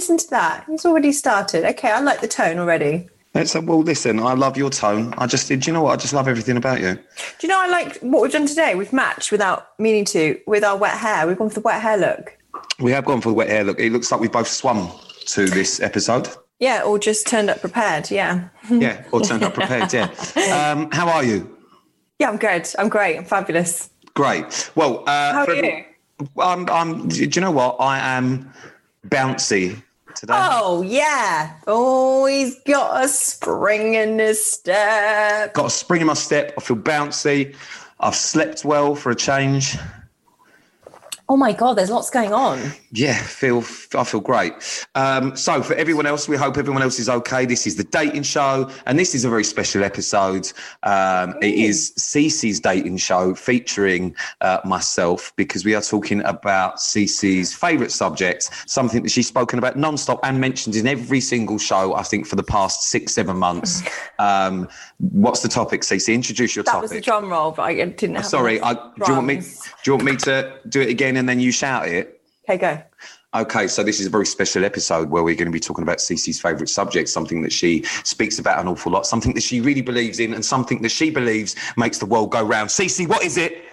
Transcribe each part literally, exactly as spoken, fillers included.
listen to that. He's already started. Okay, I like the tone already. Let's, well, listen, I love your tone. I just, do you know what? I just love everything about you. Do you know I like what we've done today? We've matched without meaning to with our wet hair. We've gone for the wet hair look. We have gone for the wet hair look. It looks like we've both swum to this episode. Yeah, or just turned up prepared, yeah. Yeah, or turned up prepared, yeah. Um, how are you? Yeah, I'm good. I'm great. I'm fabulous. Great. Well, uh, how are you? Every, I'm, I'm, do you know what? I am bouncy today. Oh, yeah. Oh, he's got a spring in his step. Got a spring in my step. I feel bouncy. I've slept well for a change. Oh my God, there's lots going on. Yeah, feel I feel great. Um, so for everyone else, we hope everyone else is okay. This is the dating show, and this is a very special episode. Um, it is Cece's dating show featuring uh, myself, because we are talking about Cece's favourite subject, something that she's spoken about non-stop and mentioned in every single show, I think, for the past six, seven months. Um, what's the topic, Cece? Introduce your that topic. That was a drum roll, but I didn't have Sorry, I, do you want me? Do you want me to do it again and then you shout it? Okay, go. Okay, so this is a very special episode where we're going to be talking about Cece's favourite subject, something that she speaks about an awful lot, something that she really believes in, and something that she believes makes the world go round. Cece, what is it?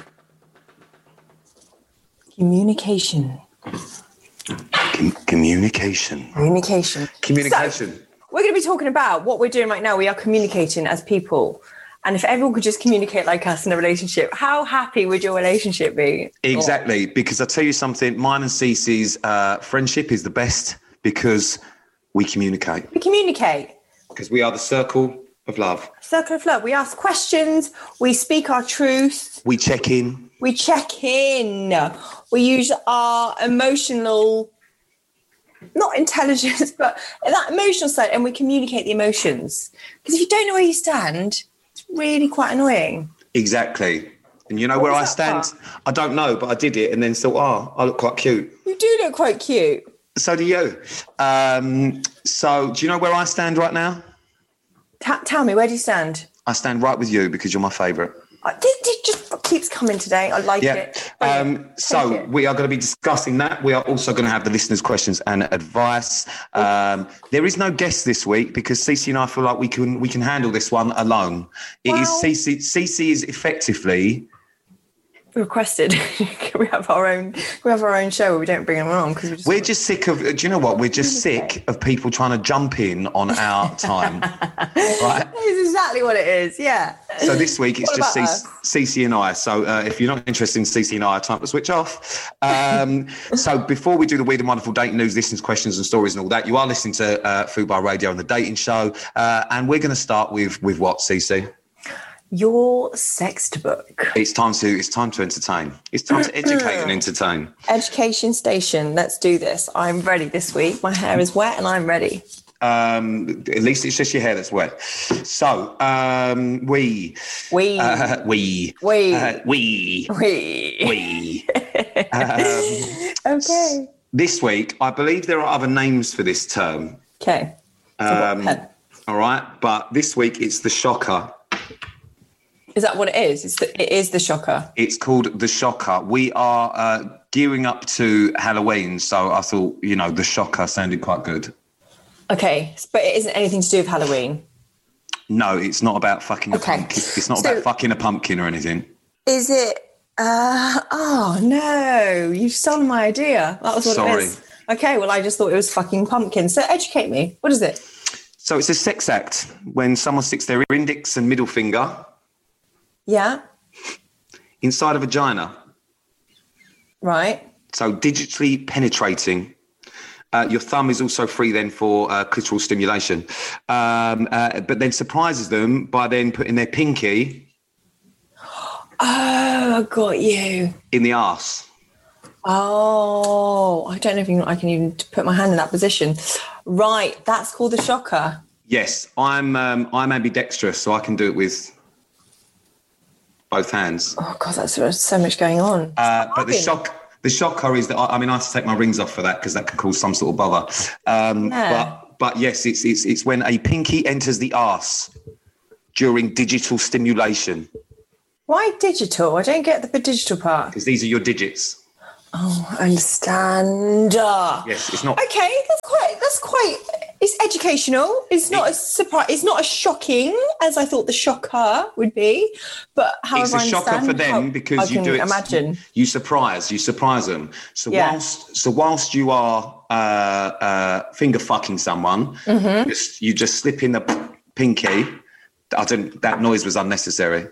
Communication. Com- communication. Communication. Communication. So, we're going to be talking about what we're doing right now. We are communicating as people. And if everyone could just communicate like us in a relationship, how happy would your relationship be? Exactly. Because I'll tell you something, mine and Cece's uh, friendship is the best because we communicate. We communicate. Because we are the circle of love. Circle of love. We ask questions. We speak our truth. We check in. We check in. We use our emotional, not intelligence, but that emotional side, and we communicate the emotions. Because if you don't know where you stand, it's really quite annoying. Exactly. And you know what where I stand? Part? I don't know, but I did it and then thought, oh, I look quite cute. You do look quite cute. So do you. Um, so do you know where I stand right now? T- tell me, where do you stand? I stand right with you because you're my favourite. It just keeps coming today. I like yeah. it. Um, so it. we are going to be discussing that. We are also going to have the listeners' questions and advice. Um, there is no guest this week because Cece and I feel like we can we can handle this one alone. It well, is Cece. Cece is effectively requested. we have our own. We have our own show where we don't bring them on because we just we're just sick of. Do you know what? We're just sick of people trying to jump in on our time. Right? That is exactly what it is. Yeah. So this week it's what just Cece, Cece and I. So uh, if you're not interested in Cece and I, time to switch off. Um, so before we do the weird and wonderful dating news, listeners' questions and stories and all that, you are listening to uh, Food Bar Radio and the Dating Show, uh, and we're going to start with with what, Cece? Your sext book. It's time to it's time to entertain. It's time to educate and entertain. Education station. Let's do this. I'm ready this week. My hair is wet and I'm ready. Um, at least it's just your hair that's wet. So um, we we uh, we we uh, we we we. um, okay. This week, I believe there are other names for this term. Okay. Um, all right, but this week it's the shocker. Is that what it is? It's the, it is the shocker. It's called the shocker. We are uh, gearing up to Halloween, so I thought, you know, the shocker sounded quite good. Okay, but it isn't anything to do with Halloween. No, it's not about fucking okay. a pumpkin. It's not so, about fucking a pumpkin or anything. Is it? Uh, oh no, you've stolen my idea. That was what Sorry. it is. Okay, well, I just thought it was fucking pumpkin. So educate me. What is it? So it's a sex act when someone sticks their index and middle finger. Yeah. Inside a vagina. Right. So digitally penetrating. Uh, your thumb is also free then for uh, clitoral stimulation. Um, uh, but then surprises them by then putting their pinky. Oh, I got you. In the arse. Oh, I don't know if I can even put my hand in that position. Right. That's called the shocker. Yes. I'm, um, I'm ambidextrous, so I can do it with both hands. Oh God, that's so much going on. Uh, but the shock, the shocker is that I, I mean I have to take my rings off for that because that could cause some sort of bother. Um, yeah. But but yes, it's it's it's when a pinky enters the arse during digital stimulation. Why digital? I don't get the digital part. Because these are your digits. Oh, I understand. Uh, Yes, it's not. Okay, that's quite, that's quite, it's educational. It's not as surprise. It's not as shocking as I thought the shocker would be. But however, It's a I shocker for understand them how- because I you can do it. imagine. You surprise, you surprise them. So Yeah. whilst, so whilst you are uh, uh, finger fucking someone, Mm-hmm. just, you just slip in the pinky. I didn't. That noise was unnecessary.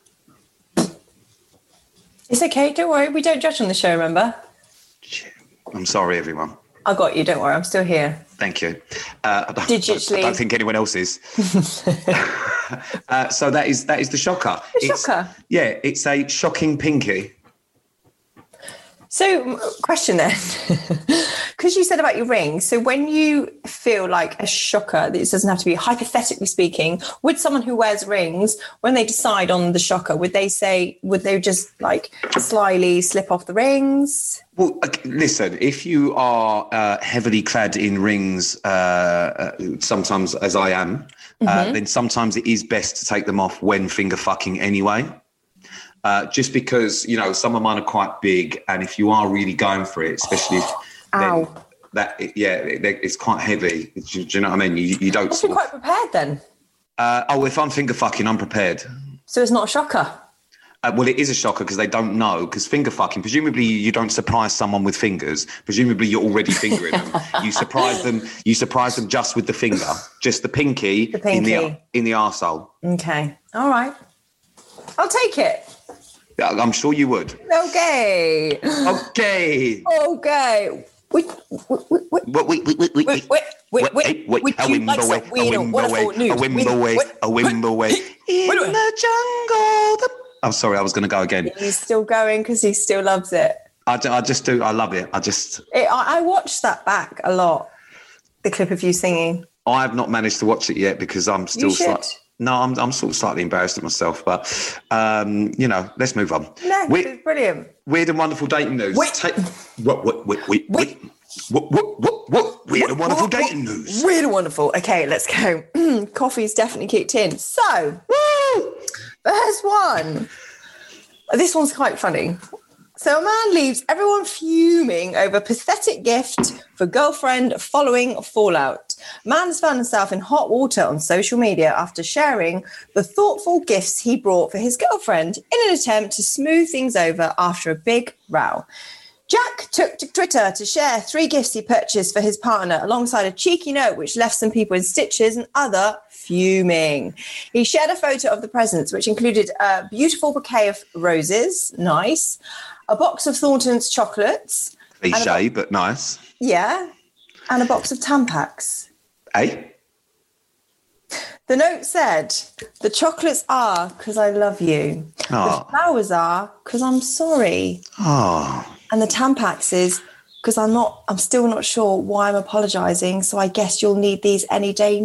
It's okay. Don't worry. We don't judge on the show, remember? I'm sorry, everyone. I got you. Don't worry. I'm still here. Thank you. Uh, I, don't, Digitally. I don't think anyone else is. uh, so that is that is the shocker. The It's- shocker. Yeah, it's a shocking pinky. So, question then, because you said about your ring. So, when you feel like a shocker, this doesn't have to be hypothetically speaking, would someone who wears rings, when they decide on the shocker, would they say, would they just like slyly slip off the rings? Well, okay, listen, if you are uh, heavily clad in rings, uh, uh, sometimes as I am, uh, Mm-hmm. then sometimes it is best to take them off when finger fucking anyway. Uh, just because, you know, some of mine are quite big, and if you are really going for it, especially if Ow. then that, yeah, it, it's quite heavy. Do, do you know what I mean? You, you don't. Must be Sort of, quite prepared then. uh, oh, if I'm finger fucking, I'm prepared. So, it's not a shocker. Uh, well, it is a shocker because they don't know. Because finger fucking, presumably you don't surprise someone with fingers. Presumably you're already fingering them. You surprise them. You surprise them just with the finger, just the pinky, The pinky. in the in the arsehole. Okay. All right. I'll take it. Yeah, I'm sure you would. Okay. Okay. Okay. Wait, wait, wait, wait. Wait, wait, wait, wait, Wait, wait, wait, wait, wait. Would a you like wimble some way, a weird or wimble way, wonderful news? a wimble way, Wait, a wimble way. In wait, wait. the jungle. The... I'm sorry, I was going to go again. He's still going because he still loves it. I, ju- I just do. I love it. I just. it I, I watched that back a lot, the clip of you singing. I've not managed to watch it yet because I'm still. You should. Sli- no, I'm. I'm sort of slightly embarrassed at myself, but um, you know, let's move on. No, Weird, it's brilliant. weird and wonderful dating news. Wait. Take, what? What? Wait. Wait. Wait. What? What? What? What? Weird and wonderful dating news. Weird and wonderful. Okay, let's go. Coffee's definitely kicked in. So, woo! First one. This one's quite funny. So a man leaves everyone fuming over pathetic gift for girlfriend following fallout. Man's found himself in hot water on social media after sharing the thoughtful gifts he brought for his girlfriend in an attempt to smooth things over after a big row. Jack took to Twitter to share three gifts he purchased for his partner alongside a cheeky note which left some people in stitches and other fuming. He shared a photo of the presents, which included a beautiful bouquet of roses, nice, a box of Thornton's chocolates. Cliche, but nice. Yeah, and a box of Tampax. Eh? The note said, the chocolates are because I love you. Oh. The flowers are because I'm sorry. Oh. And the Tampax is because I'm not, I'm still not sure why I'm apologising. So I guess you'll need these any day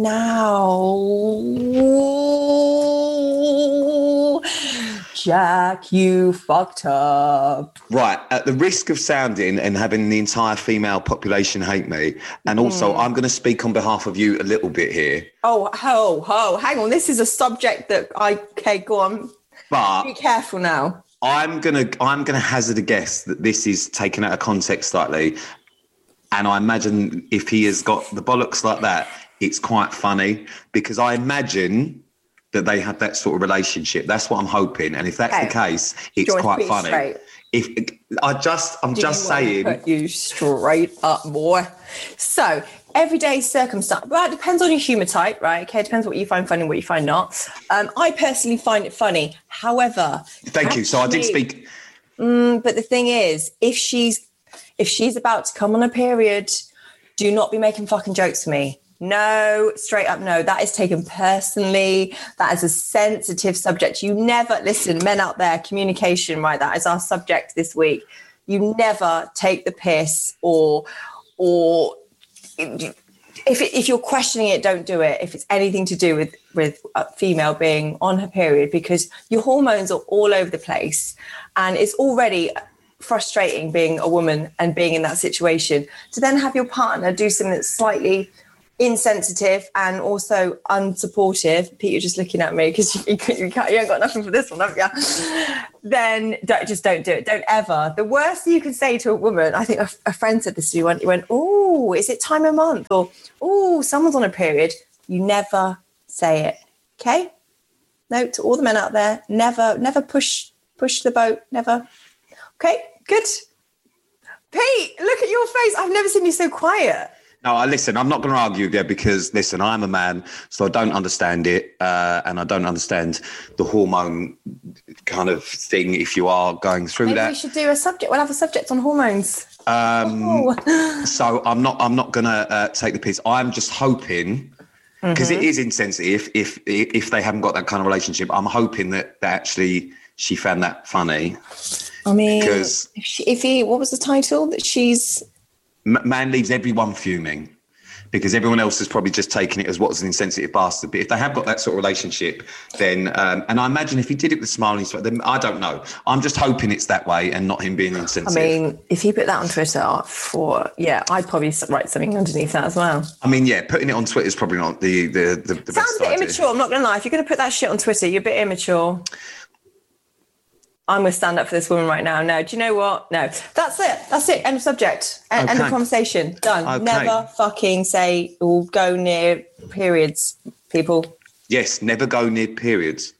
now. Jack, you fucked up. Right, at the risk of sounding and having the entire female population hate me, and also I'm going to speak on behalf of you a little bit here. Oh, ho, ho, hang on. This is a subject that I, okay, go on. But Be careful now. I'm gonna I'm gonna hazard a guess that this is taken out of context slightly, and I imagine if he has got the bollocks like that, it's quite funny because I imagine that they had that sort of relationship. That's what I'm hoping, and if that's Okay. the case, Do it's you want quite to be funny. straight? If I just I'm Do just you want me to saying. put you straight up, boy. So everyday circumstance. Well, it depends on your humour type, right? Okay, it depends what you find funny, what you find not. Um, I personally find it funny. However, Thank you. So I did actually- speak. Mm, but the thing is, if she's if she's about to come on a period, do not be making fucking jokes for me. No, straight up no. That is taken personally. That is a sensitive subject. You never, listen, men out there, communication, right? That is our subject this week. You never take the piss or, or if it, if you're questioning it, don't do it. If it's anything to do with, with a female being on her period, because your hormones are all over the place and it's already frustrating being a woman and being in that situation. To then have your partner do something that's slightly insensitive and also unsupportive, Pete, you're just looking at me because you, you, you, can't, you ain't got nothing for this one, have you? Then don't, just don't do it. Don't ever. The worst you can say to a woman, I think a, a friend said this to you, went, went, oh, is it time of month? Or, oh, someone's on a period. You never say it, okay? No, to all the men out there, never, never push push the boat, never. Okay, good. Pete, look at your face. I've never seen you so quiet. No, I listen, I'm not going to argue there because, listen, I'm a man, so I don't understand it. Uh, and I don't understand the hormone kind of thing if you are going through Maybe that. Maybe we should do a subject. We'll have a subject on hormones. Um, oh. So I'm not I'm not going to uh, take the piss. I'm just hoping, because mm-hmm. it is insensitive, if, if if they haven't got that kind of relationship, I'm hoping that, that actually she found that funny. I mean, because if, she, if he, what was the title? That she's... Man leaves everyone fuming because everyone else is probably just taking it as what's an insensitive bastard. But if they have got that sort of relationship, then, um, and I imagine if he did it with a smile on his face, then I don't know. I'm just hoping it's that way and not him being insensitive. I mean, if he put that on Twitter for, yeah, I'd probably write something underneath that as well. I mean, yeah, putting it on Twitter is probably not the, the, the, the Sounds best a bit idea. immature, I'm not going to lie. If you're going to put that shit on Twitter, you're a bit immature. I'm going to stand up for this woman right now. No, do you know what? No, that's it. That's it. End of subject. End, okay. end of conversation. Done. Okay. Never fucking say or go near periods, people. Yes, never go near periods.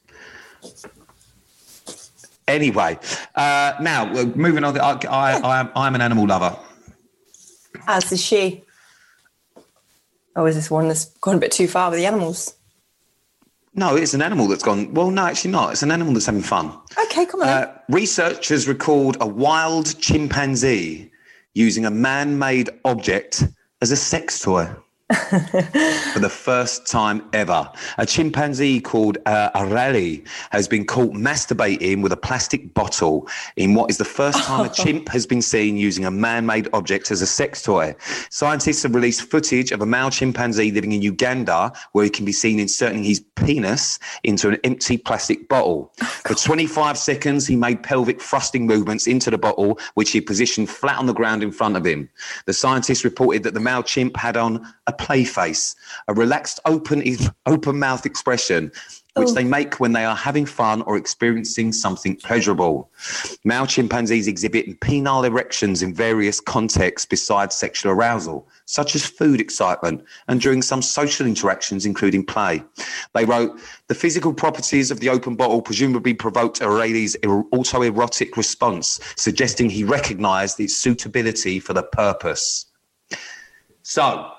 Anyway, uh, now moving on. I, I, I am, I'm an animal lover. As is she. Oh, is this one that's gone a bit too far with the animals? No, it's an animal that's gone... Well, no, actually not. It's an animal that's having fun. Okay, come on. Uh, researchers record a wild chimpanzee using a man-made object as a sex toy. For the first time ever. A chimpanzee called uh, Arali has been caught masturbating with a plastic bottle in what is the first time a chimp has been seen using a man-made object as a sex toy. Scientists have released footage of a male chimpanzee living in Uganda where he can be seen inserting his penis into an empty plastic bottle. Oh, For twenty-five seconds, he made pelvic thrusting movements into the bottle, which he positioned flat on the ground in front of him. The scientists reported that the male chimp had on a play face, a relaxed, open, open mouth expression, which oh. they make when they are having fun or experiencing something pleasurable. Male chimpanzees exhibit penile erections in various contexts besides sexual arousal, such as food excitement and during some social interactions, including play. They wrote, the physical properties of the open bottle presumably provoked Arali's autoerotic response, suggesting he recognised its suitability for the purpose. So...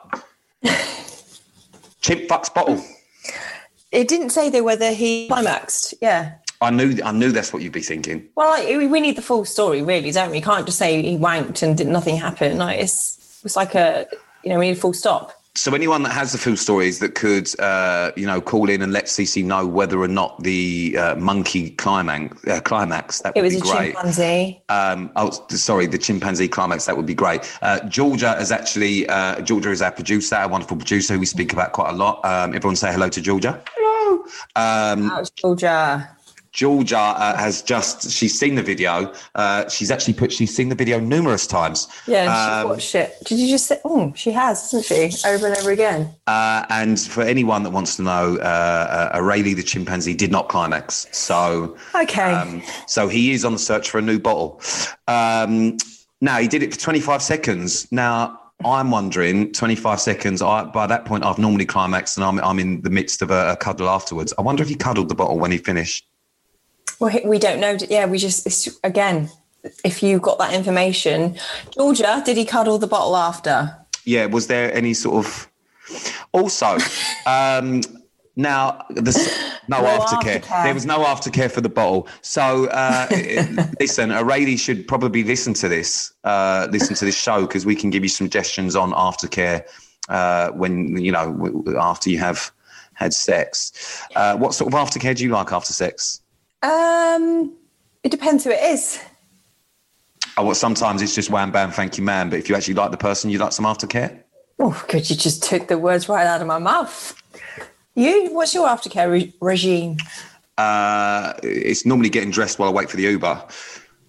Chimp fucks bottle. It didn't say though whether he climaxed. Yeah. I knew. I knew that's what you'd be thinking. Well, like, we need the full story, really, don't we? You can't just say he wanked and did nothing happen. Like it's it's like a you know we need a full stop. So anyone that has the full stories that could, uh, you know, call in and let Cece know whether or not the uh, monkey climax, uh, climax, that would be great. It was a chimpanzee. Um, oh, sorry, the chimpanzee climax, that would be great. Uh, Georgia is actually, uh, Georgia is our producer, our wonderful producer who we speak about quite a lot. Um, everyone say hello to Georgia. Hello. Um, How's Georgia? Georgia uh, has just, she's seen the video. Uh, she's actually put, she's seen the video numerous times. Yeah, um, she's watched it. Did you just say, oh, she has, hasn't she? Over and over again. Uh, and for anyone that wants to know, uh, uh, Arali the chimpanzee did not climax. So, okay. Um, so he is on the search for a new bottle. Um, now, he did it for twenty-five seconds. Now, I'm wondering, twenty-five seconds, I, by that point, I've normally climaxed and I'm, I'm in the midst of a, a cuddle afterwards. I wonder if he cuddled the bottle when he finished. Well, we don't know. Yeah, we just, it's, again, if you got that information. Georgia, did he cuddle the bottle after? Yeah, was there any sort of... Also, um, now, the, no, no aftercare. aftercare. There was no aftercare for the bottle. So, uh, listen, Arali should probably listen to this, uh, listen to this show, because we can give you suggestions on aftercare uh, when, you know, after you have had sex. Uh, what sort of aftercare do you like after sex? Um, it depends who it is. Oh, well, sometimes it's just wham, bam, thank you, man. But if you actually like the person, you like some aftercare? Oh, good. You just took the words right out of my mouth. You, what's your aftercare re- regime? Uh, it's normally getting dressed while I wait for the Uber.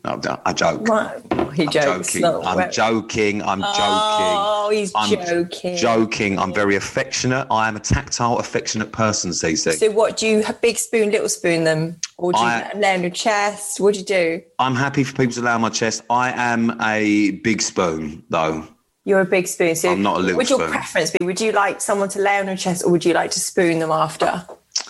No, I joke. Right. He I'm jokes. joking. No, I'm where- joking. I'm joking. Oh, he's I'm joking. joking. I'm very affectionate. I am a tactile, affectionate person, Cece. So what, do you big spoon, little spoon them? Or do you I- lay on your chest? What do you do? I'm happy for people to lay on my chest. I am a big spoon, though. You're a big spoon. So I'm not a little would your spoon. preference be? Would you like someone to lay on your chest or would you like to spoon them after?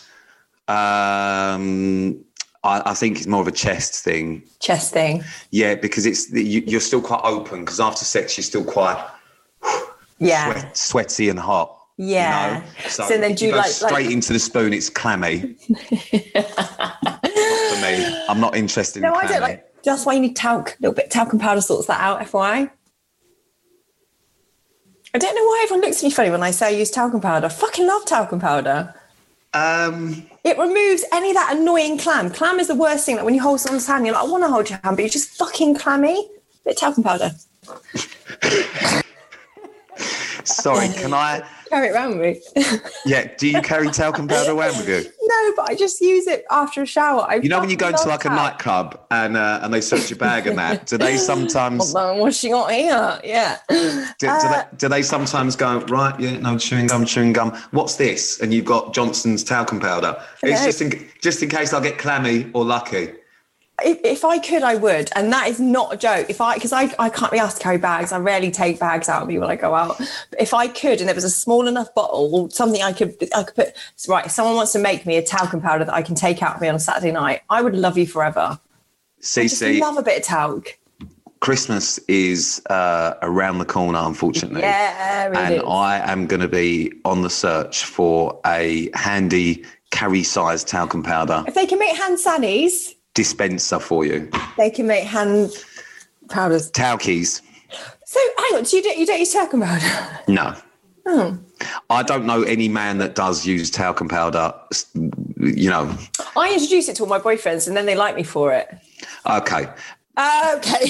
Um, I, I think it's more of a chest thing. Chest thing. Yeah, because it's you, you're still quite open. Because after sex, you're still quite Yeah. sweat, sweaty and hot. Yeah. You know? So, So then if do you go like- straight like- into the spoon? It's clammy. Not for me. I'm not interested No, in I clammy. don't like. That's why you need talc. A little bit of talcum powder sorts that out. F Y I. I don't know why everyone looks at me funny when I say I use talcum powder. I fucking love talcum powder. Um, It removes any of that annoying clam. Clam is the worst thing. Like when you hold someone's hand, you're like, I want to hold your hand, but you're just fucking clammy. Bit of talcum powder. sorry, can I? Carry it around with me. Yeah, do you carry talcum powder around with you? No, but I just use it after a shower. I You know when you go fucking into love like a talc. nightclub and uh, and they search your bag and that, do they sometimes Hold on, what's she got here? Yeah. do, do, Uh, they, do they sometimes go, right, yeah, no, chewing gum, chewing gum. What's this? And you've got Johnson's talcum powder. It's No. just in, just in case I get clammy or lucky. If, if I could, I would. And that is not a joke. If I, because I, I can't be asked to carry bags. I rarely take bags out of me when I go out. But if I could, and there was a small enough bottle or something I could, I could put, right, if someone wants to make me a talcum powder that I can take out of me on a Saturday night, I would love you forever. I just Cece, love a bit of talc. Christmas is uh, around the corner, unfortunately. Yeah, it and is. I am going to be on the search for a handy carry-sized talcum powder If they can make hand sannies, dispenser for you. they can make hand powders. Talkies. So hang on, do you, don't, you don't use talcum powder? No. Oh. I don't know any man that does use talcum powder, you know. I introduce it to all my boyfriends and then they like me for it. Okay. Okay.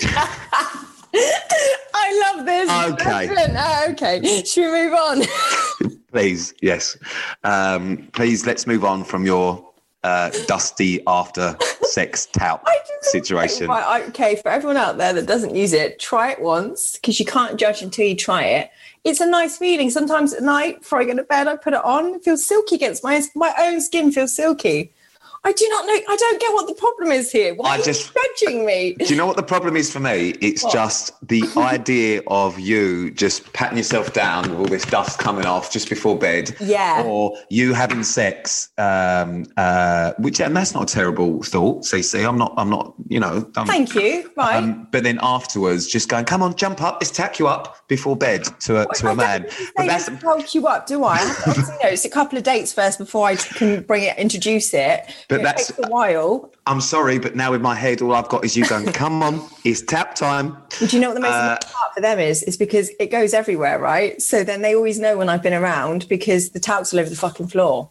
I love this. Okay. Excellent. Okay. Should we move on? Please, yes. Um, please, let's move on from your uh, dusty after sex talc I just- situation. Right, I- okay, for everyone out there that doesn't use it, try it once because you can't judge until you try it. It's a nice feeling. Sometimes at night, before I go to bed, I put it on. It feels silky against my my own skin. Feels silky. I do not know. I don't get what the problem is here. Why I are you just- judging me? Do you know what the problem is for me? It's What? just the idea of you just patting yourself down with all this dust coming off just before bed. Yeah. Or you having sex, um, uh, which, and that's not a terrible thought, Cece. I'm not, I'm not, you know. I'm, Thank you. Right. Um, but then afterwards, just going, come on, jump up, let's tack you up before bed to a, to a I man. don't But say that's, to poke you up, do I? I have to, obviously, you know, it's a couple of dates first before I can bring it, introduce it. But it that's- takes a while. I'm sorry, but now in my head, all I've got is you going, come on, it's tap time. Do you know what the most Uh, important part for them is? It's because it goes everywhere, right? So then they always know when I've been around because the talc's all over the fucking floor.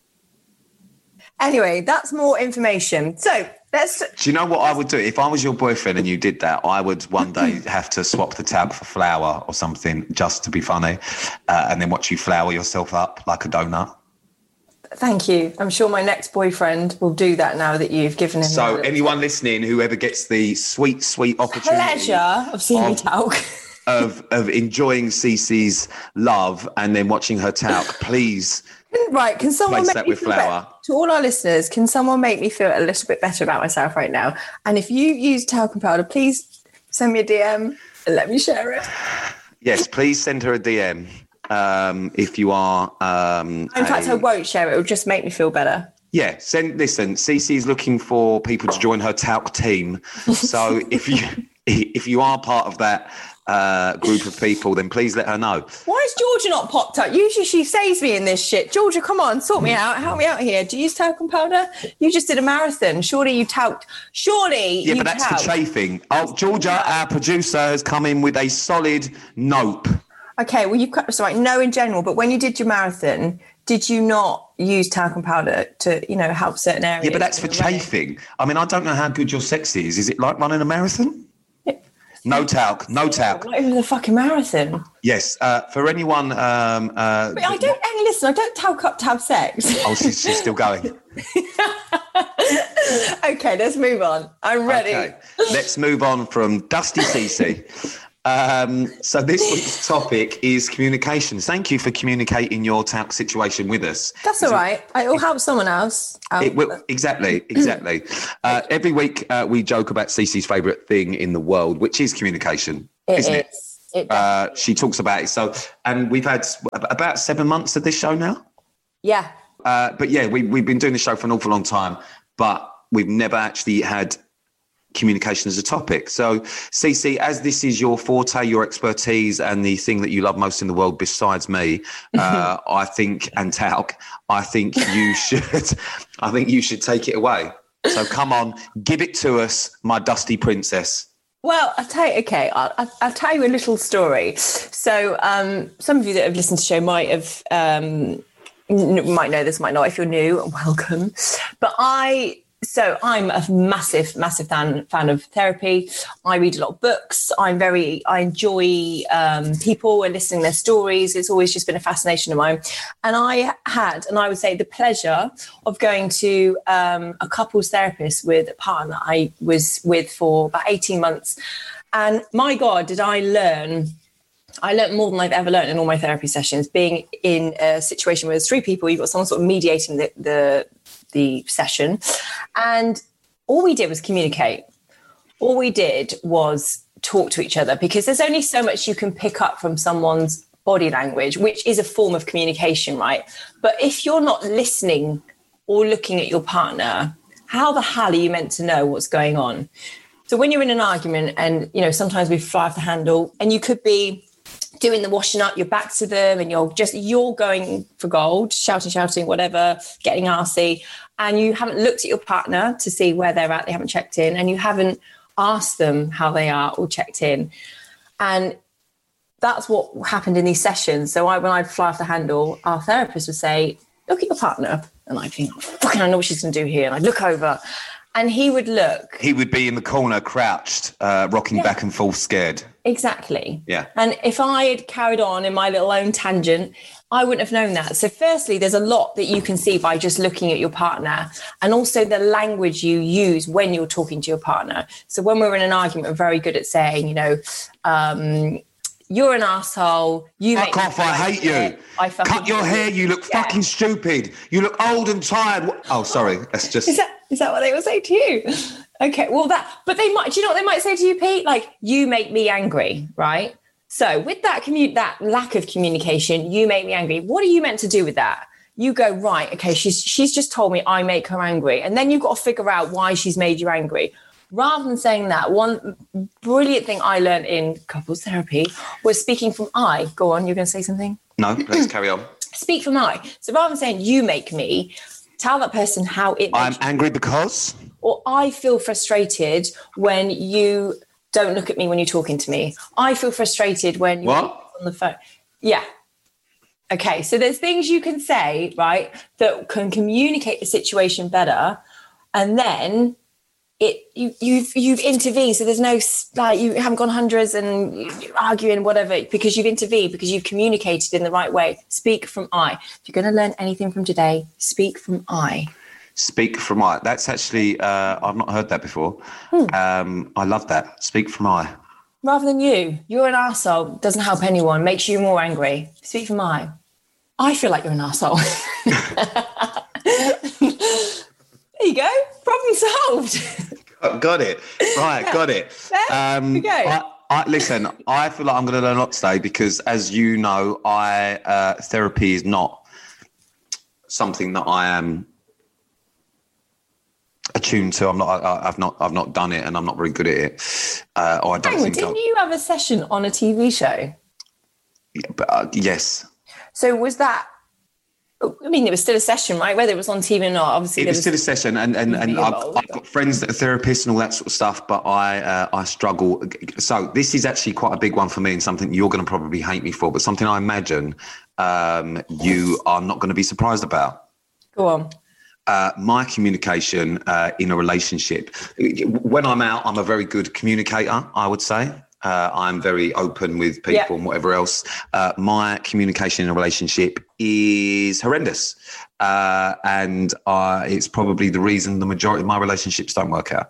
Anyway, that's more information. So let's. Do you know what I would do? If I was your boyfriend and you did that, I would one day have to swap the talc for flour or something just to be funny, uh, and then watch you flour yourself up like a donut. Thank you. I'm sure my next boyfriend will do that now that you've given him. So the anyone listening, whoever gets the sweet, sweet opportunity pleasure of seeing me of- talc. of of enjoying Cece's love and then watching her talc, please. Right, can someone Replace make that me with feel flour. better? To all our listeners, can someone make me feel a little bit better about myself right now? And if you use talcum powder, please send me a D M and let me share it. Yes, please send her a D M um, if you are. Um, In fact, a- I won't share it. It'll just make me feel better. Yeah, send. Listen, Cece is looking for people to join her talc team. So if you if you are part of that uh, group of people, then please let her know. Why has Georgia not popped up? Usually she saves me in this shit. Georgia, come on, sort me out. Help me out here. Do you use talcum powder? You just did a marathon. Surely you talked. Surely Yeah, you but that's talked. for chafing. Oh, Georgia, our producer, has come in with a solid nope. Okay, well, you've cut. Sorry, no, in general. But when you did your marathon, did you not use talcum powder to, you know, help certain areas? Yeah, but that's for in the running? chafing. I mean, I don't know how good your sex is. Is it like running a marathon? No talc, no talc. Not even the fucking marathon. Yes, uh, for anyone. Um, uh, But I don't. Hey, listen, I don't talc up to have sex. Oh, she's, she's still going. Okay, let's move on. I'm ready. Okay, let's move on from Dusty Cece. Um, so this week's topic is communication. Thank you for communicating your talc situation with us. That's all right. It will help someone else. It will, exactly, exactly. Uh, every week uh, we joke about Cece's favourite thing in the world, which is communication, it isn't is. it? it uh, she talks about it. So, and we've had about seven months of this show now. Yeah. Uh, but yeah, we, we've been doing the show for an awful long time, but we've never actually had communication as a topic. So, Cece, as this is your forte, your expertise, and the thing that you love most in the world besides me, uh, I think, and talc, I think you should, I think you should take it away. So, come on, give it to us, my dusty princess. Well, I'll tell you, okay, I'll, I'll tell you a little story. So, um, some of you that have listened to the show might have. Um, might know this, might not. If you're new, welcome. But I, so I'm a massive, massive fan fan of therapy. I read a lot of books. I'm very, I enjoy um, people and listening to their stories. It's always just been a fascination of mine. And I had, and I would say, the pleasure of going to um, a couples therapist with a partner I was with for about eighteen months. And my God, did I learn. I learned more than I've ever learned in all my therapy sessions, being in a situation where there's three people, you've got someone sort of mediating the, the, the session. And all we did was communicate. All we did was talk to each other, because there's only so much you can pick up from someone's body language, which is a form of communication, right? But if you're not listening or looking at your partner, how the hell are you meant to know what's going on? So when you're in an argument and, you know, sometimes we fly off the handle and you could be doing the washing up, your back to them, and you're just, you're going for gold, shouting, shouting, whatever, getting arsey, and you haven't looked at your partner to see where they're at, they haven't checked in, and you haven't asked them how they are or checked in. And that's what happened in these sessions. So I, when I'd fly off the handle, our therapist would say, look at your partner. And I'd think, oh, fucking, I know what she's going to do here. And I'd look over and he would look. He would be in the corner, crouched, uh, rocking yeah. back and forth, scared. Exactly. Yeah. And if I had carried on in my little own tangent, I wouldn't have known that. So firstly, there's a lot that you can see by just looking at your partner, and also the language you use when you're talking to your partner. So when we're in an argument, we're very good at saying, you know, um, you're an asshole. You Fuck off, I hate you. I Cut your hair, you look yeah. fucking stupid. You look old and tired. Oh, sorry. That's just... Is that, is that what they will say to you? Okay, well, that, but they might, do you know what they might say to you, Pete? Like, you make me angry, right? So with that commu- that lack of communication, you make me angry. What are you meant to do with that? You go, right, okay, she's she's just told me I make her angry. And then you've got to figure out why she's made you angry. Rather than saying that, one brilliant thing I learned in couples therapy was speaking from I. Go on, you're going to say something? No, let's carry on. Speak from I. So rather than saying you make me, tell that person how it makes I'm you. angry because? Or I feel frustrated when you don't look at me when you're talking to me. I feel frustrated when you're what? on the phone. Yeah. Okay, so there's things you can say, right, that can communicate the situation better, and then it you you've you've intervened. So there's no, like, you haven't gone hundreds and arguing whatever, because you've intervened, because you've communicated in the right way. Speak from I. If you're going to learn anything from today, speak from I. Speak from I. That's actually, uh, I've not heard that before. Hmm. Um, I love that. Speak from I. Rather than you. You're an arsehole. Doesn't help anyone. Makes you more angry. Speak from I. I feel like you're an arsehole. There you go. Problem solved. Got it. Right, yeah. Got it. Um, okay. I, I, listen, I feel like I'm going to learn a lot today because, as you know, I uh, therapy is not something that I am attuned to. I'm not. I, I've not. I've not done it, and I'm not very good at it. Uh, or I don't Hang on, think. didn't I'll... you have a session on a T V show? Yeah, but uh, yes. So was that? I mean, it was still a session, right? Whether it was on T V or not, obviously. It was, was still a session, and and, and I've, I've got friends that are therapists and all that sort of stuff, but I uh, I struggle. So this is actually quite a big one for me, and something you're going to probably hate me for, but something I imagine um, you are not going to be surprised about. Go on. Uh, my communication uh, in a relationship. When I'm out, I'm a very good communicator, I would say. Uh, I'm very open with people Yeah. and whatever else. Uh, my communication in a relationship is horrendous. Uh, and uh, it's probably the reason the majority of my relationships don't work out.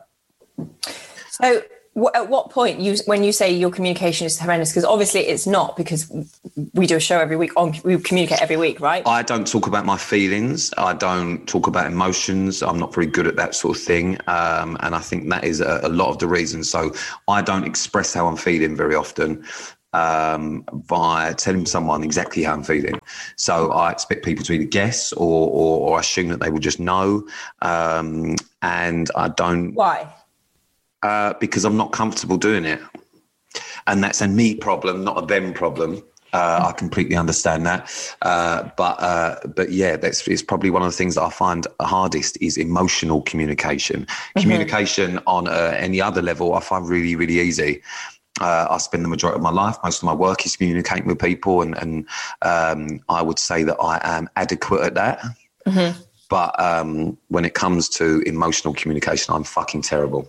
So w- at what point, you when you say your communication is horrendous, because obviously it's not, because we do a show every week, on we communicate every week, right? I don't talk about my feelings. I don't talk about emotions. I'm not very good at that sort of thing. Um, and I think that is a, a lot of the reason. So I don't express how I'm feeling very often um, by telling someone exactly how I'm feeling. So I expect people to either guess or, or, or assume that they will just know. Um, and I don't... Why? Uh, because I'm not comfortable doing it. And that's a me problem, not a them problem. Uh, I completely understand that. Uh, but uh, but yeah, that's it's probably one of the things that I find hardest is emotional communication. Mm-hmm. Communication on uh, any other level, I find really, really easy. Uh, I spend the majority of my life, most of my work is communicating with people. And, and um, I would say that I am adequate at that. Mm-hmm. But um, when it comes to emotional communication, I'm fucking terrible.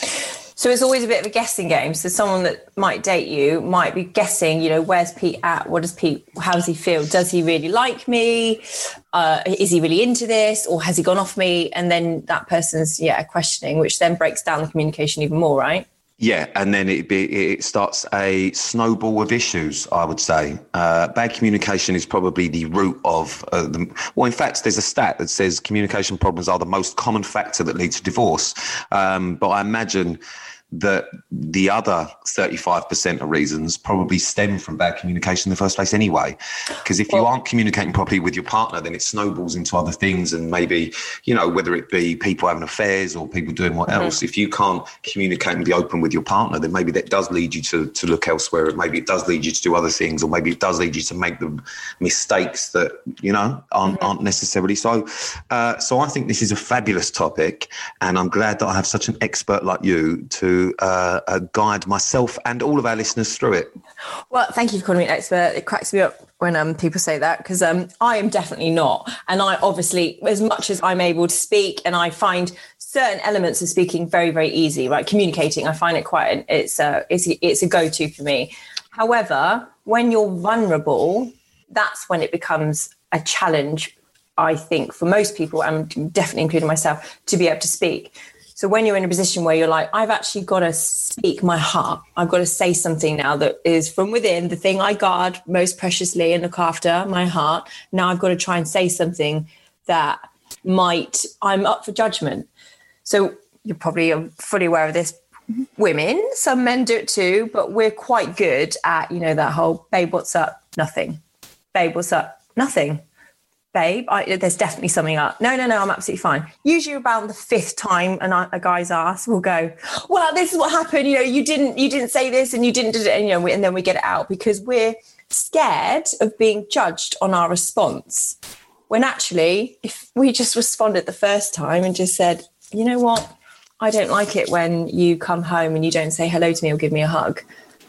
So it's always a bit of a guessing game. So someone that might date you might be guessing, you know, where's Pete at? What does Pete, how does he feel? Does he really like me? Uh, is he really into this? Or has he gone off me? And then that person's, yeah, questioning, which then breaks down the communication even more, right? Yeah, and then it be, it starts a snowball of issues, I would say. Uh, bad communication is probably the root of uh, the... Well, in fact, there's a stat that says communication problems are the most common factor that leads to divorce. Um, but I imagine that the other thirty-five percent of reasons probably stem from bad communication in the first place anyway. Because if well, you aren't communicating properly with your partner, then it snowballs into other things, and maybe, you know, whether it be people having affairs or people doing what mm-hmm. else, if you can't communicate and be open with your partner, then maybe that does lead you to, to look elsewhere. Maybe it does lead you to do other things, or maybe it does lead you to make the mistakes that, you know, aren't, mm-hmm. aren't necessarily so. Uh, so I think this is a fabulous topic, and I'm glad that I have such an expert like you to Uh, uh, guide myself and all of our listeners through it. Well, thank you for calling me an expert. It cracks me up when um, people say that, because um, I am definitely not. And I obviously, as much as I'm able to speak, and I find certain elements of speaking very, very easy, right? Communicating, I find it quite, it's a, it's a, it's a go-to for me. However, when you're vulnerable, that's when it becomes a challenge, I think, for most people, and definitely including myself, to be able to speak. So when you're in a position where you're like, I've actually got to speak my heart, I've got to say something now that is from within, the thing I guard most preciously and look after, my heart. Now I've got to try and say something that might, I'm up for judgment. So you're probably fully aware of this. Women, some men do it too, but we're quite good at, you know, that whole, babe, what's up? Nothing. Babe, what's up? Nothing. Babe, I, there's definitely something up. No, no, no, I'm absolutely fine. Usually about the fifth time and a guy's ass will go, well, this is what happened. You know, you didn't, you didn't say this and you didn't do it. And, you know, and then we get it out because we're scared of being judged on our response. When actually, if we just responded the first time and just said, you know what? I don't like it when you come home and you don't say hello to me or give me a hug.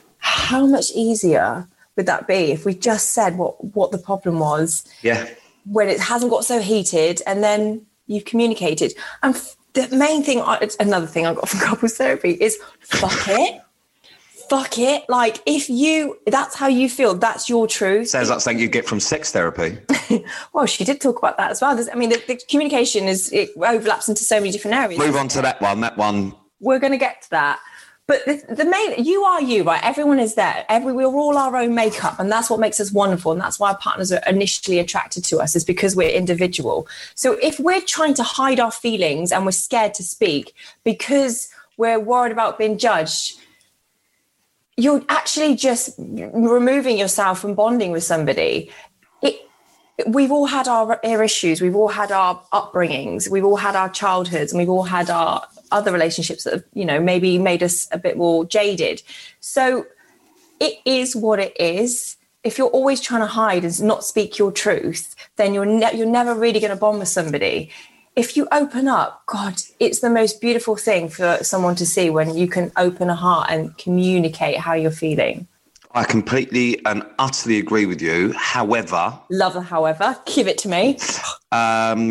How much easier would that be if we just said what, what the problem was? Yeah. When it hasn't got so heated, and then you've communicated. And f- the main thing, I, it's another thing I got from couples therapy is fuck it. Fuck it. Like, if you, that's how you feel, that's your truth. Sounds like something you get from sex therapy. Well, she did talk about that as well. There's, I mean, the, the communication is, it overlaps into so many different areas. Move on to that one, that one. We're going to get to that. But the, the main, you are you, right? Everyone is there. Every, we're all our own makeup. And that's what makes us wonderful. And that's why our partners are initially attracted to us, is because we're individual. So if we're trying to hide our feelings and we're scared to speak because we're worried about being judged, you're actually just removing yourself from bonding with somebody. It, we've all had our, our issues. We've all had our upbringings. We've all had our childhoods, and we've all had our other relationships that have, you know, maybe made us a bit more jaded. So it is what it is. If you're always trying to hide and not speak your truth, then you're ne- you're never really going to bond with somebody. If you open up, God, it's the most beautiful thing for someone to see, when you can open a heart and communicate how you're feeling. I completely and utterly agree with you. However, love the however, give it to me. Um,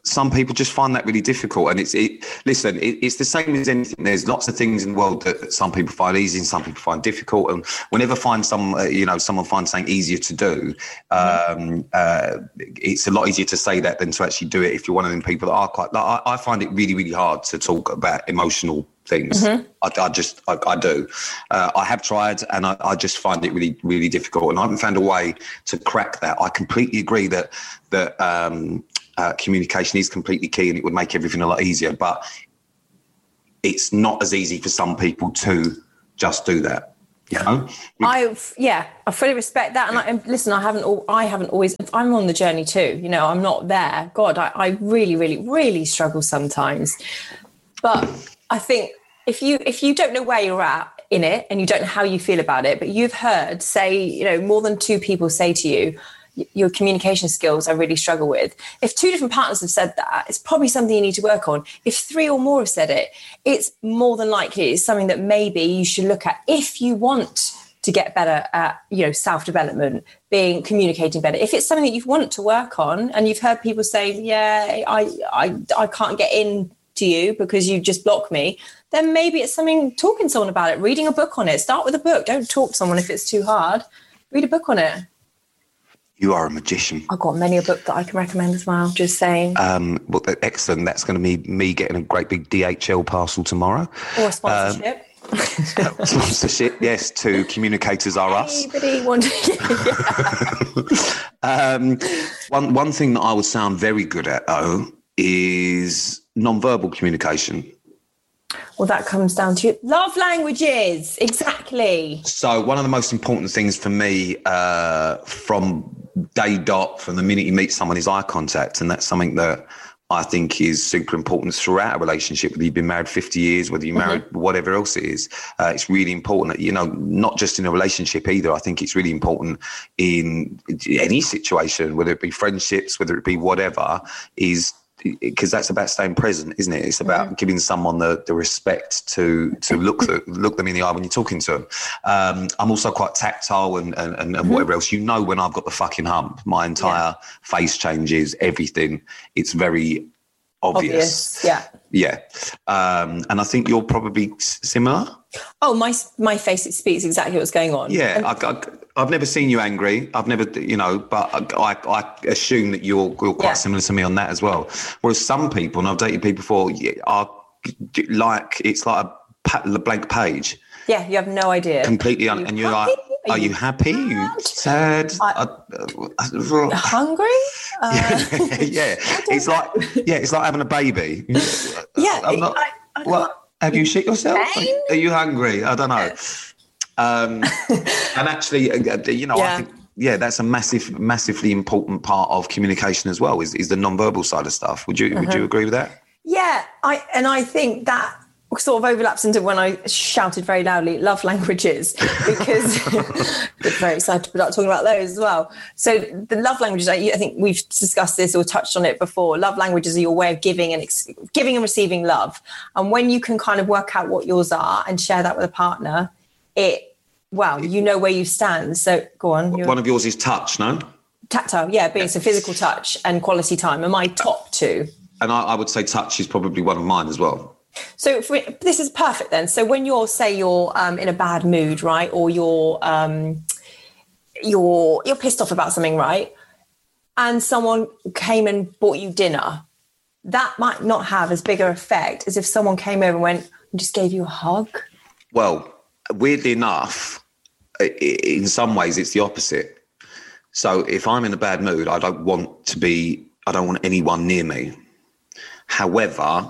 some people just find that really difficult. And it's, it, listen, it, it's the same as anything. There's lots of things in the world that some people find easy and some people find difficult. And whenever find some, uh, you know, someone finds something easier to do, um, uh, it's a lot easier to say that than to actually do it. If you're one of them people that are quite, like, I, I find it really, really hard to talk about emotional things. Mm-hmm. I, I just, I, I do. Uh, I have tried, and I, I just find it really, really difficult. And I haven't found a way to crack that. I completely agree that that um, uh, communication is completely key, and it would make everything a lot easier. But it's not as easy for some people to just do that. You know? I yeah, I fully respect that. And, I, and listen, I haven't, all, I haven't always. I'm on the journey too. You know, I'm not there. God, I, I really, really, really struggle sometimes. But I think if you if you don't know where you're at in it and you don't know how you feel about it, but you've heard, say, you know, more than two people say to you, your communication skills I really struggle with. If two different partners have said that, it's probably something you need to work on. If three or more have said it, it's more than likely it's something that maybe you should look at if you want to get better at, you know, self-development, being communicating better. If it's something that you want to work on and you've heard people say, yeah, I I, I can't get in to you because you just block me, then maybe it's something, talking to someone about it, reading a book on it. Start with a book. Don't talk to someone if it's too hard. Read a book on it. You are a magician. I've got many a book that I can recommend as well, just saying. Um, well, excellent. That's going to be me getting a great big D H L parcel tomorrow. Or a sponsorship. Um, sponsorship, yes, to Communicators Are Us. Anybody want um, one, one thing that I would say I'm very good at, though, is non-verbal communication. Well, that comes down to love languages. Exactly. So one of the most important things for me uh, from day dot, from the minute you meet someone, is eye contact. And that's something that I think is super important throughout a relationship, whether you've been married fifty years, whether you're married, mm-hmm. whatever else it is. Uh, it's really important, you know, not just in a relationship either. I think it's really important in any situation, whether it be friendships, whether it be whatever, is because that's about staying present, isn't it? It's about mm-hmm. giving someone the, the respect to to look the, look them in the eye when you're talking to them. Um, I'm also quite tactile and, and, and mm-hmm. whatever else. You know when I've got the fucking hump. My entire yeah. face changes, everything. It's very obvious. obvious. Yeah. Yeah. Um, and I think you're probably similar. Oh, my my face, it speaks exactly what's going on. Yeah, and- I, I, I've never seen you angry. I've never, you know, but I, I, I assume that you're, you're quite yeah. similar to me on that as well. Whereas some people, and I've dated people before, are like, it's like a blank page. Yeah, you have no idea. Completely, un- you and you're happy? like, are, are you, you happy? Are you sad? I, uh, uh, hungry? Uh, yeah, yeah. It's like, yeah, it's like having a baby. Yeah. I'm not, I, I what? Have you shit yourself? Pain? Are you hungry? I don't know. Um, and actually, you know, yeah. I think, yeah, that's a massive, massively important part of communication as well, is, is the non-verbal side of stuff. Would you, uh-huh. would you agree with that? Yeah. I, and I think that sort of overlaps into when I shouted very loudly, love languages, because I'm very excited to start talking about those as well. So the love languages, I, I think we've discussed this or touched on it before. Love languages are your way of giving and ex- giving and receiving love. And when you can kind of work out what yours are and share that with a partner, it, well, you know where you stand. So go on. One of yours is touch, no? Tactile, yeah, being so physical touch and quality time are my top two. And I, I would say touch is probably one of mine as well. So for, this is perfect then. So when you're, say you're um, in a bad mood, right, or you're um, you're you're pissed off about something, right, and someone came and bought you dinner, that might not have as big an effect as if someone came over and went and just gave you a hug. Well, weirdly enough, in some ways it's the opposite. So if I'm in a bad mood, I don't want to be, I don't want anyone near me. However,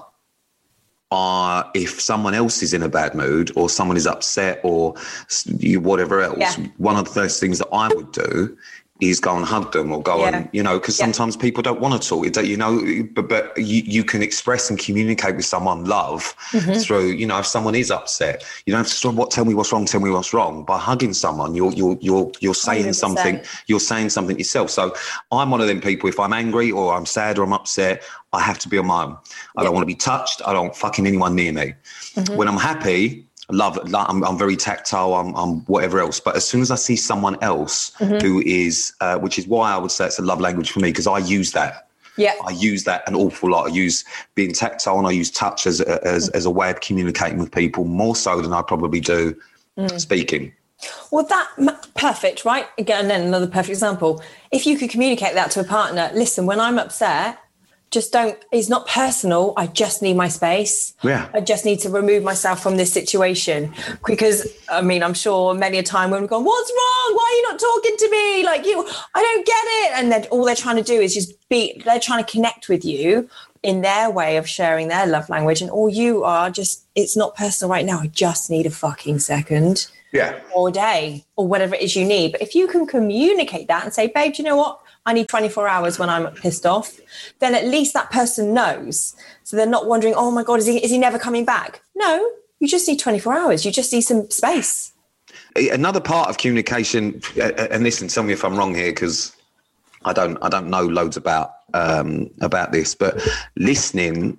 Uh, if someone else is in a bad mood or someone is upset or whatever else, yeah. one of the first things that I would do is go and hug them or go yeah. and, you know, because yeah. sometimes people don't want to talk, you know, but, but you, you can express and communicate with someone love mm-hmm. through, you know, if someone is upset, you don't have to stop, what, tell me what's wrong, tell me what's wrong. By hugging someone, you're, you're, you're, you're saying one hundred percent something, you're saying something yourself. So I'm one of them people, if I'm angry or I'm sad or I'm upset, I have to be on my own. I yeah. don't want to be touched. I don't want fucking anyone near me. Mm-hmm. When I'm happy, I love it. I'm, I'm very tactile. I'm, I'm whatever else. But as soon as I see someone else mm-hmm. who is, uh, which is why I would say it's a love language for me, because I use that. Yeah. I use that an awful lot. I use being tactile and I use touch as a, as, as a way of communicating with people more so than I probably do mm. speaking. Well, that perfect, right? Again, then another perfect example. If you could communicate that to a partner, listen, when I'm upset, just don't, it's not personal. I just need my space. Yeah. I just need to remove myself from this situation. Because, I mean, I'm sure many a time when we've gone, what's wrong? Why are you not talking to me? Like, you, I don't get it. And then all they're trying to do is just be, they're trying to connect with you in their way of sharing their love language. And all you are just, it's not personal right now. I just need a fucking second. Yeah. Or a day or whatever it is you need. But if you can communicate that and say, babe, do you know what? I need twenty-four hours when I'm pissed off, then at least that person knows. So they're not wondering, oh my God, is he, is he never coming back? No, you just need twenty-four hours. You just need some space. Another part of communication, and listen, tell me if I'm wrong here, because I don't, I don't know loads about, um, about this, but listening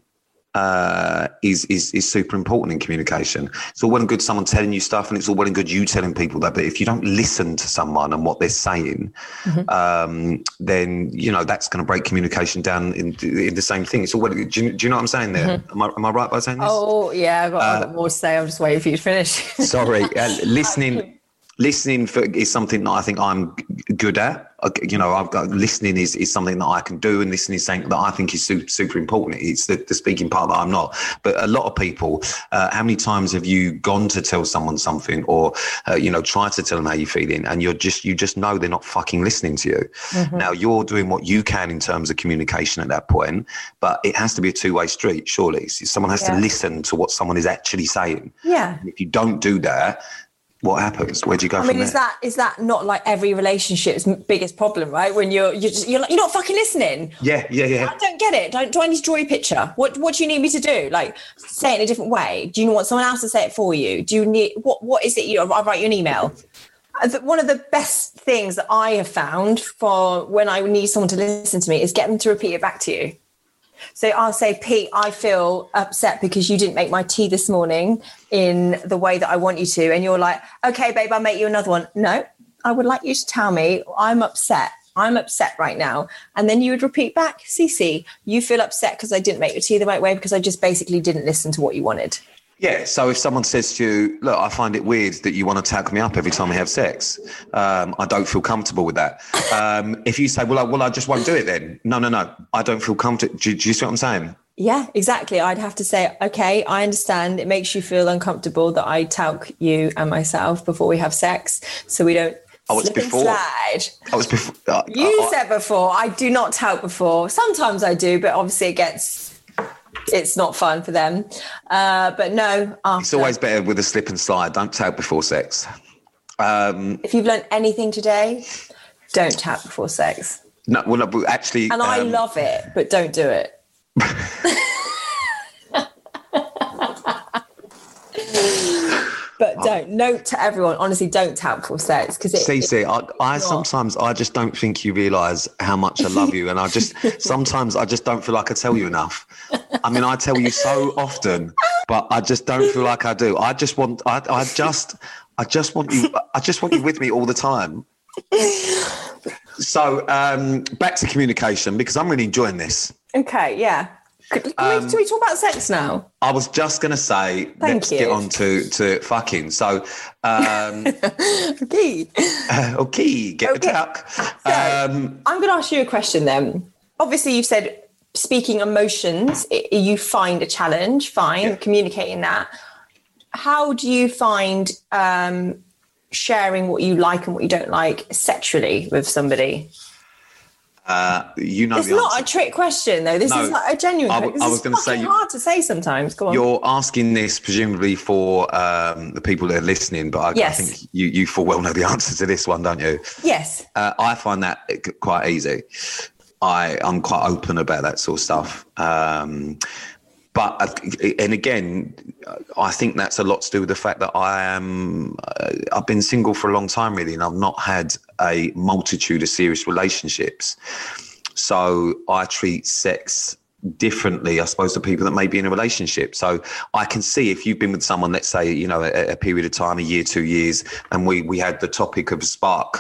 Uh, is, is is super important in communication. It's all well and good someone telling you stuff, and it's all well and good you telling people that, but if you don't listen to someone and what they're saying, mm-hmm. um, then, you know, that's going to break communication down in, in the same thing. It's all well, do, you, do you know what I'm saying there? Mm-hmm. Am I, am I right by saying this? Oh, yeah, I've got, uh, I've got more to say. I'm just waiting for you to finish. Sorry. Uh, listening... Listening for, is something that I think I'm good at. You know, I've got listening is, is something that I can do, and listening is something that I think is super, super important. It's the, the speaking part that I'm not. But a lot of people, uh, how many times have you gone to tell someone something, or uh, you know, try to tell them how you're feeling, and you're just you just know they're not fucking listening to you. Mm-hmm. Now you're doing what you can in terms of communication at that point, but it has to be a two-way street. Surely, someone has yeah. to listen to what someone is actually saying. Yeah. And if you don't do that, what happens? Where do you go I from mean, there? is that is that not like every relationship's biggest problem, right? When you're you're just, you're like, you're not fucking listening. Yeah, yeah, yeah. I don't get it. Don't do I need to draw you a picture? What what do you need me to do? Like, say it in a different way. Do you want someone else to say it for you? Do you need what what is it? You know, I write you an email. One of the best things that I have found for when I need someone to listen to me is get them to repeat it back to you. So I'll say, Pete, I feel upset because you didn't make my tea this morning in the way that I want you to. And you're like, okay, babe, I'll make you another one. No, I would like you to tell me I'm upset. I'm upset right now. And then you would repeat back, Cece, you feel upset because I didn't make your tea the right way because I just basically didn't listen to what you wanted. Yeah, so if someone says to you, look, I find it weird that you want to tackle me up every time we have sex. Um, I don't feel comfortable with that. Um, if you say, well I, well, I just won't do it then. No, no, no, I don't feel comfortable. Do, do you see what I'm saying? Yeah, exactly. I'd have to say, okay, I understand it makes you feel uncomfortable that I talk you and myself before we have sex, so we don't Oh, it's before. Slide. Oh, it's before. Uh, you uh, said before. I do not talk before. Sometimes I do, but obviously it gets... it's not fun for them. Uh, but no. After. It's always better with a slip and slide. Don't tap before sex. Um, if you've learned anything today, don't tap before sex. No, well, no, actually... And I um, love it, but don't do it. But don't. Note to everyone, honestly, don't tap before sex. because it, Cece, I, I sometimes, I just don't think you realise how much I love you. And I just, sometimes I just don't feel like I tell you enough. I mean, I tell you so often, but I just don't feel like I do. I just want, I, I just, I just want you, I just want you with me all the time. So um, back to communication, because I'm really enjoying this. Okay, yeah. Can we, um, do we talk about sex now? I was just going to say, Thank let's you. get on to, to fucking. So, um, okay. Uh, okay, get okay. the talk. So, um, I'm going to ask you a question then. Obviously, you've said speaking emotions, it, you find a challenge, fine, yeah. communicating that. How do you find um, sharing what you like and what you don't like sexually with somebody? Uh, you know, it's not a trick question, though. This no, is like a genuine. I, w- I was going to say, hard to say sometimes. Go on. You're asking this presumably for um, the people that are listening, but I, yes. I think you, you full well know the answer to this one, don't you? Yes. Uh, I find that quite easy. I I'm quite open about that sort of stuff. Um, But, and again, I think that's a lot to do with the fact that I am, uh, I've been single for a long time, really, and I've not had a multitude of serious relationships. So I treat sex differently, I suppose, to people that may be in a relationship. So I can see if you've been with someone, let's say, you know, a, a period of time, a year, two years, and we, we had the topic of spark.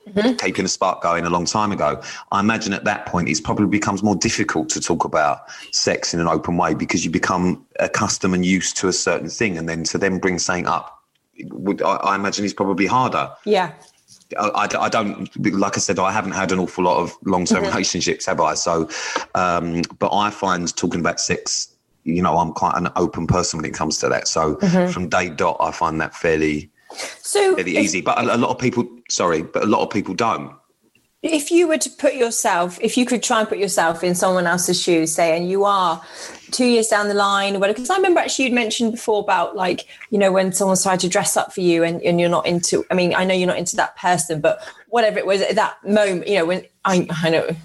mm-hmm. keeping a spark going a long time ago. I imagine at that point it probably becomes more difficult to talk about sex in an open way because you become accustomed and used to a certain thing, and then to then bring something up, would I, I imagine is probably harder. Yeah. I, I, I don't, like I said, I haven't had an awful lot of long-term mm-hmm. relationships, have I? So, um, but I find talking about sex, you know, I'm quite an open person when it comes to that. So mm-hmm. from day dot, I find that fairly, so fairly if, easy. But a, a lot of people, sorry, but a lot of people don't. If you were to put yourself, if you could try and put yourself in someone else's shoes, say, and you are two years down the line, or whatever, because I remember actually you'd mentioned before about like, you know, when someone's trying to dress up for you and, and you're not into, I mean, I know you're not into that person, but whatever it was at that moment, you know, when I, I know